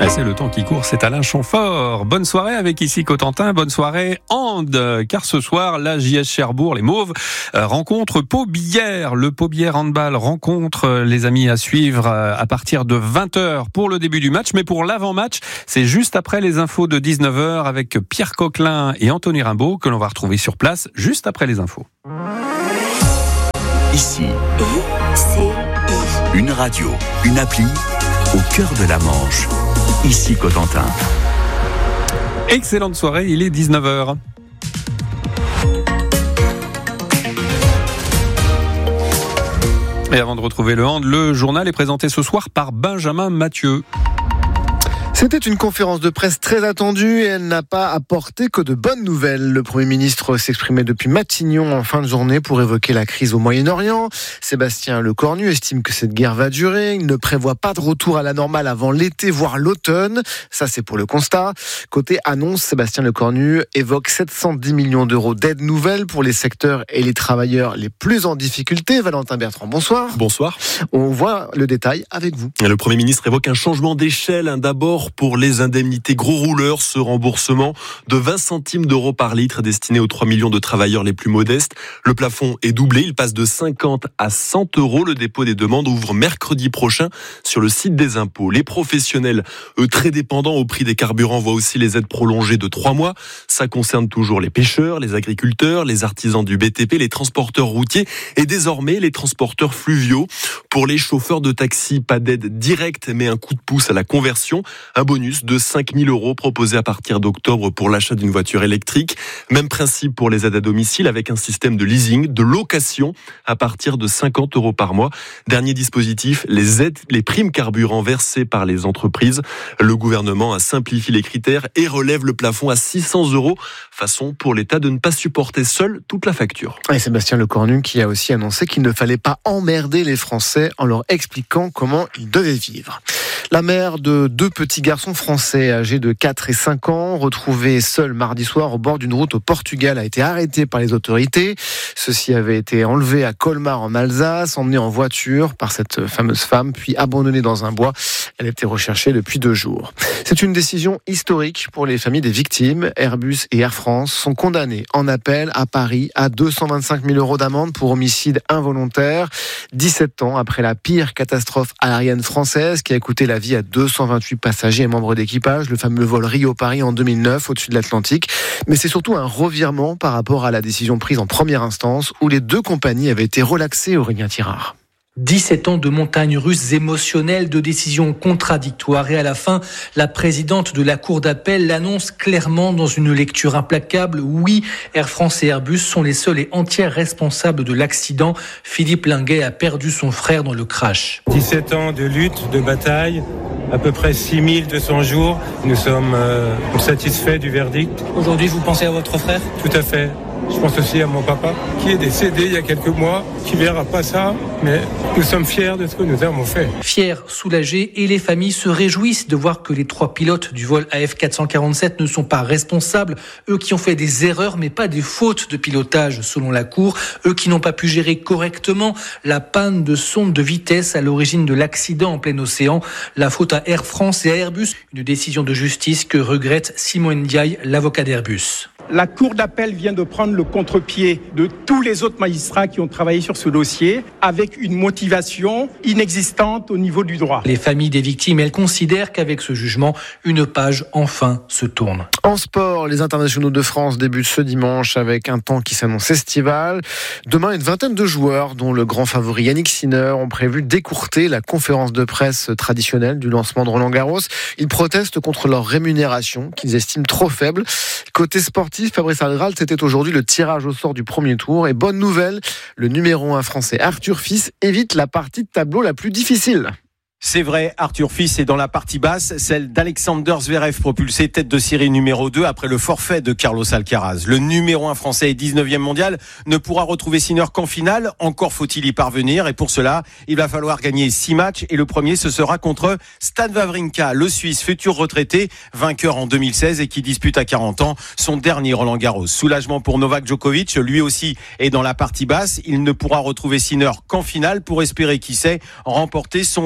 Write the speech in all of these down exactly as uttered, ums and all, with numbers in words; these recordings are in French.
Ah, c'est le temps qui court, c'est Alain Chamfort. Bonne soirée avec ici Cotentin, bonne soirée hand, car ce soir, la J S Cherbourg, les Mauves, euh, rencontre Pau-Billère. Le Pau-Billère handball rencontre euh, les amis à suivre euh, à partir de vingt heures pour le début du match. Mais pour l'avant-match, c'est juste après les infos de dix-neuf heures avec Pierre Coquelin et Anthony Rimbaud que l'on va retrouver sur place juste après les infos. Ici, I C I. Une radio, une appli au cœur de la Manche. Ici Cotentin. Excellente soirée, il est dix-neuf heures. Et avant de retrouver le hand, le journal est présenté ce soir par Benjamin Mathieu. C'était une conférence de presse très attendue et elle n'a pas apporté que de bonnes nouvelles. Le Premier ministre s'exprimait depuis Matignon en fin de journée pour évoquer la crise au Moyen-Orient. Sébastien Lecornu estime que cette guerre va durer. Il ne prévoit pas de retour à la normale avant l'été, voire l'automne. Ça, c'est pour le constat. Côté annonce, Sébastien Lecornu évoque sept cent dix millions d'euros d'aide nouvelle pour les secteurs et les travailleurs les plus en difficulté. Valentin Bertrand, bonsoir. Bonsoir. On voit le détail avec vous. Le Premier ministre évoque un changement d'échelle. D'abord, pour les indemnités gros rouleurs, ce remboursement de vingt centimes d'euros par litre destiné aux trois millions de travailleurs les plus modestes. Le plafond est doublé, il passe de cinquante à cent euros. Le dépôt des demandes ouvre mercredi prochain sur le site des impôts. Les professionnels, eux très dépendants au prix des carburants, voient aussi les aides prolongées de trois mois. Ça concerne toujours les pêcheurs, les agriculteurs, les artisans du B T P, les transporteurs routiers et désormais les transporteurs fluviaux. Pour les chauffeurs de taxi, pas d'aide directe mais un coup de pouce à la conversion. Un bonus de cinq mille euros proposé à partir d'octobre pour l'achat d'une voiture électrique. Même principe pour les aides à domicile avec un système de leasing, de location à partir de cinquante euros par mois. Dernier dispositif, les aides, les primes carburant versées par les entreprises. Le gouvernement a simplifié les critères et relève le plafond à six cents euros. Façon pour l'État de ne pas supporter seul toute la facture. Et Sébastien Lecornu qui a aussi annoncé qu'il ne fallait pas emmerder les Français en leur expliquant comment ils devaient vivre. La mère de deux petits garçons français âgés de quatre et cinq ans, retrouvés seuls mardi soir au bord d'une route au Portugal, a été arrêtée par les autorités. Ceux-ci avaient été enlevés à Colmar en Alsace, emmenés en voiture par cette fameuse femme, puis abandonnés dans un bois. Elle était recherchée depuis deux jours. C'est une décision historique pour les familles des victimes. Airbus et Air France sont condamnés en appel à Paris à deux cent vingt-cinq mille euros d'amende pour homicide involontaire. dix-sept ans après la pire catastrophe aérienne française qui a coûté la vie à deux cent vingt-huit passagers et membres d'équipage, le fameux vol Rio-Paris en deux mille neuf au-dessus de l'Atlantique. Mais c'est surtout un revirement par rapport à la décision prise en première instance où les deux compagnies avaient été relaxées, Aurélien Tirard. dix-sept ans de montagnes russes émotionnelles, de décisions contradictoires et à la fin, la présidente de la Cour d'appel l'annonce clairement dans une lecture implacable. Oui, Air France et Airbus sont les seuls et entiers responsables de l'accident. Philippe Linguet a perdu son frère dans le crash. dix-sept ans de lutte, de bataille, à peu près six mille deux cents jours. Nous sommes euh, satisfaits du verdict. Aujourd'hui, vous pensez à votre frère ? Tout à fait. Je pense aussi à mon papa, qui est décédé il y a quelques mois, qui verra pas ça, mais nous sommes fiers de ce que nous avons fait. Fiers, soulagés, et les familles se réjouissent de voir que les trois pilotes du vol A F quatre cent quarante-sept ne sont pas responsables. Eux qui ont fait des erreurs, mais pas des fautes de pilotage, selon la Cour. Eux qui n'ont pas pu gérer correctement la panne de sonde de vitesse à l'origine de l'accident en plein océan. La faute à Air France et à Airbus. Une décision de justice que regrette Simon Ndiaye, l'avocat d'Airbus. La Cour d'appel vient de prendre le contre-pied de tous les autres magistrats qui ont travaillé sur ce dossier avec une motivation inexistante au niveau du droit. Les familles des victimes, elles considèrent qu'avec ce jugement, une page enfin se tourne. En sport, les internationaux de France débutent ce dimanche avec un temps qui s'annonce estival. Demain, une vingtaine de joueurs, dont le grand favori Yannick Sinner, ont prévu d'écourter la conférence de presse traditionnelle du lancement de Roland-Garros. Ils protestent contre leur rémunération, qu'ils estiment trop faible. Côté sportif, Fabrice Algral, c'était aujourd'hui le tirage au sort du premier tour. Et bonne nouvelle, le numéro un français Arthur Fils évite la partie de tableau la plus difficile. C'est vrai, Arthur Fils est dans la partie basse, celle d'Alexander Zverev, propulsé tête de série numéro deux après le forfait de Carlos Alcaraz. Le numéro un français et dix-neuvième mondial ne pourra retrouver Sinner qu'en finale. Encore faut-il y parvenir et pour cela, il va falloir gagner six matchs et le premier ce sera contre Stan Wawrinka, le Suisse futur retraité, vainqueur en deux mille seize et qui dispute à quarante ans son dernier Roland-Garros. Soulagement pour Novak Djokovic, lui aussi est dans la partie basse. Il ne pourra retrouver Sinner qu'en finale pour espérer, qui sait, remporter son vingt-cinquième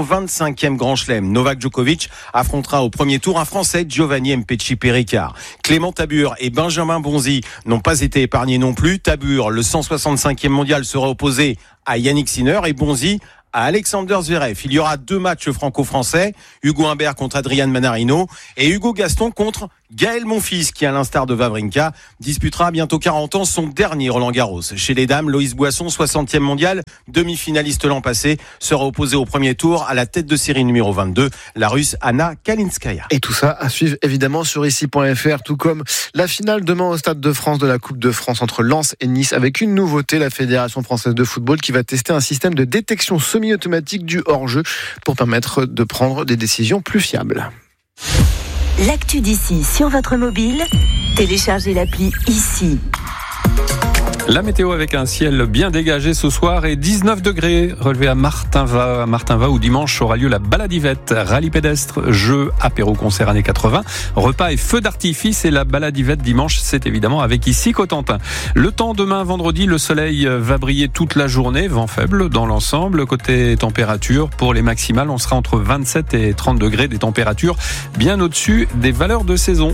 vingt-cinquième Grand Chelem. Novak Djokovic affrontera au premier tour un Français, Giovanni Mpetshi Péricard. Clément Tabur et Benjamin Bonzi n'ont pas été épargnés non plus. Tabur, le cent soixante-cinquième mondial, sera opposé à Yannick Sinner et Bonzi à Alexander Zverev. Il y aura deux matchs franco-français, Hugo Humbert contre Adrian Manarino et Hugo Gaston contre Gaël Monfils, qui à l'instar de Wawrinka disputera à bientôt quarante ans son dernier Roland-Garros. Chez les dames, Loïs Boisson, soixantième mondial, demi-finaliste l'an passé, sera opposé au premier tour à la tête de série numéro vingt-deux, la Russe Anna Kalinskaya. Et tout ça à suivre évidemment sur ici point f r, tout comme la finale demain au Stade de France de la Coupe de France entre Lens et Nice, avec une nouveauté, la Fédération française de football qui va tester un système de détection semi-automatique du hors-jeu pour permettre de prendre des décisions plus fiables. L'actu d'ici sur votre mobile, téléchargez l'appli ici. La météo avec un ciel bien dégagé ce soir et dix-neuf degrés relevés à Martinva, à Martinva où dimanche aura lieu la baladivette, rallye pédestre, jeux, apéro concert années quatre-vingts, repas et feux d'artifice. Et la baladivette dimanche, c'est évidemment avec ici Cotentin. Le temps demain vendredi, le soleil va briller toute la journée, vent faible dans l'ensemble. Côté température, pour les maximales, on sera entre vingt-sept et trente degrés, des températures bien au-dessus des valeurs de saison.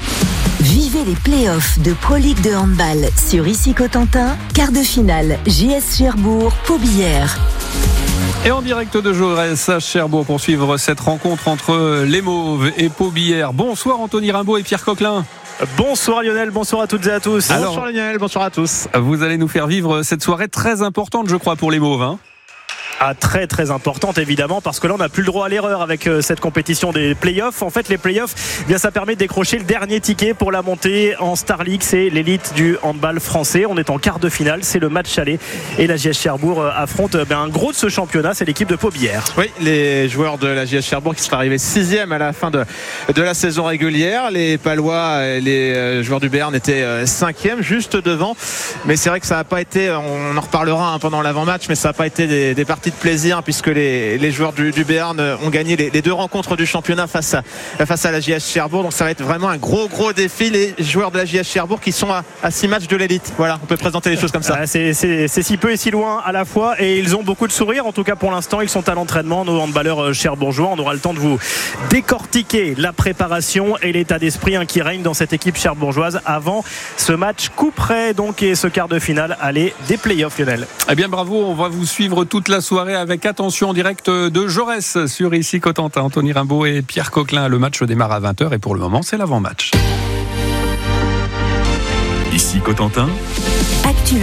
Vivez les playoffs de Pro League de handball sur ici Cotentin, quart de finale J S Cherbourg, Paubière. Et en direct de Jaurès à Cherbourg pour suivre cette rencontre entre les Mauves et Paubière. Bonsoir Anthony Rimbaud et Pierre Coquelin. Bonsoir Lionel, bonsoir à toutes et à tous. Alors, bonsoir Lionel, bonsoir à tous. Vous allez nous faire vivre cette soirée très importante, je crois, pour les Mauves, hein. Ah, très très importante évidemment, parce que là on n'a plus le droit à l'erreur avec euh, cette compétition des playoffs. En fait les playoffs, eh bien ça permet de décrocher le dernier ticket pour la montée en Star League. C'est l'élite du handball français. On est en quart de finale, c'est le match aller et la J S Cherbourg euh, affronte euh, ben, un gros de ce championnat, c'est l'équipe de Paubière. Oui, les joueurs de la J S Cherbourg qui sont arrivés sixième à la fin de, de la saison régulière. Les Palois et les euh, joueurs du Béarn étaient euh, cinquième, juste devant. Mais c'est vrai que ça n'a pas été, on en reparlera hein, pendant l'avant-match, mais ça n'a pas été des, des parties de plaisir puisque les, les joueurs du, du Béarn ont gagné les, les deux rencontres du championnat face à, face à la J S Cherbourg. Donc ça va être vraiment un gros gros défi. Les joueurs de la J S Cherbourg qui sont à, à six matchs de l'élite. Voilà, on peut présenter les choses comme ça. Ah, c'est, c'est, c'est si peu et si loin à la fois, et ils ont beaucoup de sourires. En tout cas pour l'instant, ils sont à l'entraînement, nos handballeurs cherbourgeois. On aura le temps de vous décortiquer la préparation et l'état d'esprit hein, qui règne dans cette équipe cherbourgeoise avant ce match coup près donc et ce quart de finale aller des playoffs, Lionel. Eh bien bravo, on va vous suivre toute la soirée avec attention en direct de Jaurès sur ici Cotentin. Anthony Rimbaud et Pierre Coquelin. Le match démarre à vingt heures et pour le moment c'est l'avant-match. Ici Cotentin. Actu